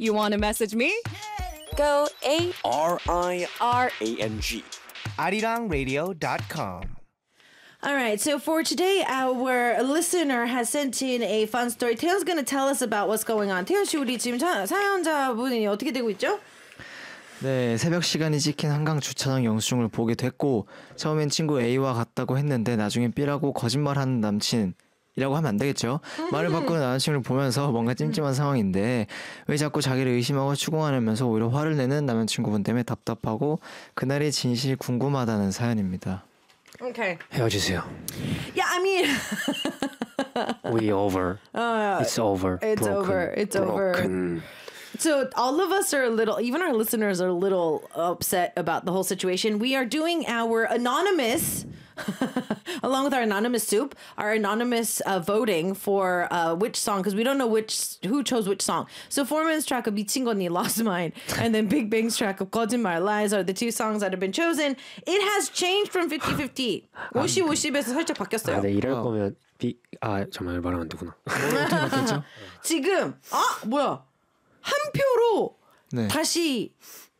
You want to message me? Go RIRANG. arirang.radio.com. All right, so for today, our listener has sent in a fun story. 태연's going to tell us about what's going on. 태연 씨, 우리 지금 사연자분이 어떻게 되고 있죠? 네, 새벽 시간이 찍힌 한강 주차장 영수증을 보게 됐고 처음엔 친구 A와 같다고 했는데 나중엔 B라고 거짓말하는 남친이라고 하면 안 되겠죠? 말을 바꾸는 남친을 보면서 뭔가 찜찜한 상황인데 왜 자꾸 자기를 의심하고 추궁하면서 오히려 화를 내는 남자친구분 때문에 답답하고 그날의 진실이 궁금하다는 사연입니다. Okay. 헤어지세요. Yeah, I mean... We over. It's over. It's broken. over. It's broken. over. So all of us are a little, even our listeners are a little upset about the whole situation. We are doing our anonymous, along with our anonymous soup, our anonymous voting for which song, because we don't know who chose which song. So Foreman's track of 미친 거니 Lost Mine, and then Big Bang's track of 거짓말 Lies are the two songs that have been chosen. It has changed from 50-50. 50-50에서 살짝 바뀌었어요. 네, 이럴 거면 정말 말하면 안 되구나. 어떻게 바뀌었죠? 지금 뭐야? 한 표로 네. 다시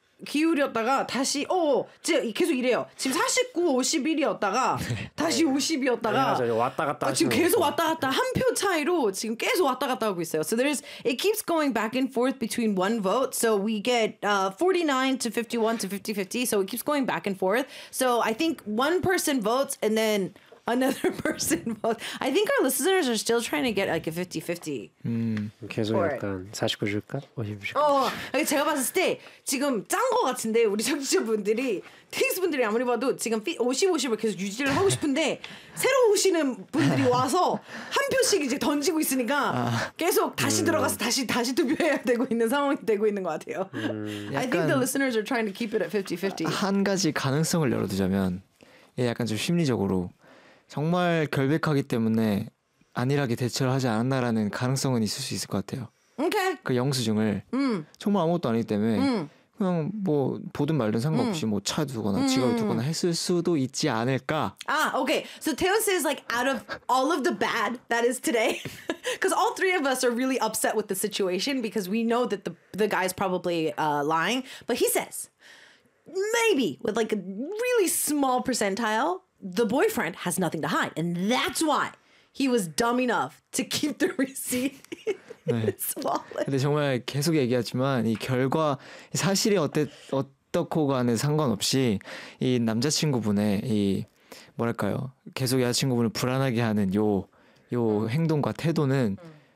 기울였다가 다시 계속 이래요. 지금 49, 51이었다가 다시 50이었다가 맞아요. 왔다 갔다 지금 하시는 계속 거. 왔다 갔다 한 표 차이로 지금 계속 왔다 갔다 하고 있어요. So it keeps going back and forth between one vote. So we get 49 to 51 to 50-50. So it keeps going back and forth. So I think one person votes and then another person votes. I think our listeners are still trying to get like a 50-50. 계속 For 약간 49 줄까? 50 줄까? 제가 봤을 때 지금 짠 거 같은데 우리 청취자분들이 테이스분들이 아무리 봐도 지금 50-50을 계속 유지를 하고 싶은데 새로 오시는 분들이 와서 한 표씩 이제 던지고 있으니까 계속 다시 들어가서 다시 투표해야 되고 있는 상황이 되고 있는 것 같아요. I think the listeners are trying to keep it at 50-50. 한 가지 가능성을 열어두자면 약간 좀 심리적으로 정말 결백하기 때문에 안일하게 대처를 하지 않았나라는 가능성은 있을 수 있을 것 같아요. Okay. 그 영수증을 정말 아무것도 아니기 때문에 그냥 뭐 보든 말든 상관없이 뭐 차 두거나 지갑을 두거나 했을 수도 있지 않을까. Okay. So Teo says like out of all of the bad that is today, because all three of us are really upset with the situation because we know that the guy's probably lying. But he says maybe with like a really small percentile, the boyfriend has nothing to hide. And that's why he was dumb enough to keep the receipt in his wallet. 근데 정말 계속 얘기하지만 이 결과 사실이 어떻고 간에 상관없이 이 남자친구분의 이 뭐랄까요 계속 여자친구분을 불안하게 하는 요 행동과 태도는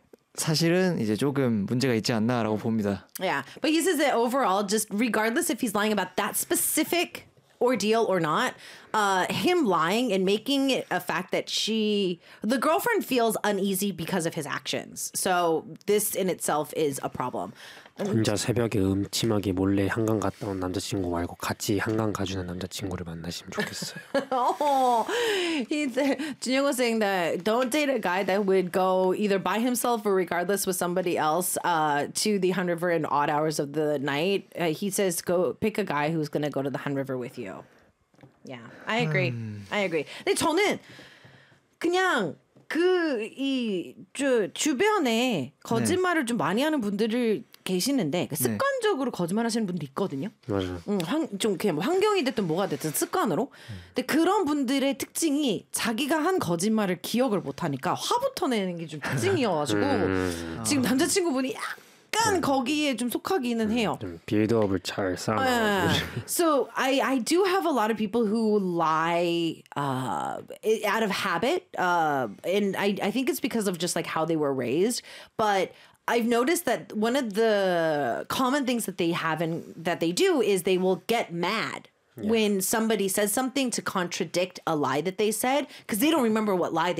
사실은 이제 조금 문제가 있지 않나라고 봅니다. Yeah, but he says that overall, just regardless if he's lying about that specific ordeal or not, him lying and making it a fact that the girlfriend feels uneasy because of his actions. So this in itself is a problem. 혼자 새벽에 음침하게 몰래 한강 갔다 온 남자친구 말고 같이 한강 가주는 남자친구를 만나시면 좋겠어요. Junyoung was saying that don't date a guy that would go either by himself or regardless with somebody else to the Han River in odd hours of the night. He says go pick a guy who's going to go to the Han River with you. Yeah, I agree. I agree. 근데 저는 그냥 주변에 거짓말을 좀 많이 하는 분들을 계시는데 습관적으로 거짓말하시는 분도 있거든요. 맞아요. 좀 그냥 환경이 됐든 뭐가 됐든 습관으로. 근데 그런 분들의 특징이 자기가 한 거짓말을 기억을 못하니까 화부터 내는 게 좀 특징이어가지고 지금 남자친구분이 약간 거기에 좀 속하기는 해요. 좀 빌드업을 잘 쌓아놔. So I do have a lot of people who lie out of habit, and I think it's because of just like how they were raised, but I've noticed that one of the common things that they have and that they do is they will get mad when somebody says something to contradict a lie that they said because they don't remember what lie